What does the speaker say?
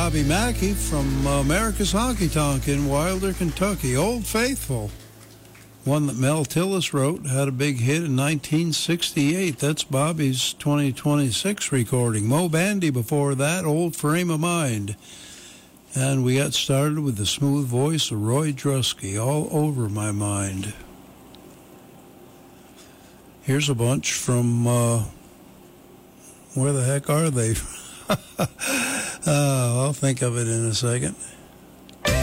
Bobby Mackey from America's Honky Tonk in Wilder, Kentucky. Old Faithful, one that Mel Tillis wrote, had a big hit in 1968. That's Bobby's 2026 recording. Mo Bandy before that, Old Frame of Mind. And we got started with the smooth voice of Roy Drusky, All Over My Mind. Here's a bunch from, where the heck are they? I'll think of it in a second.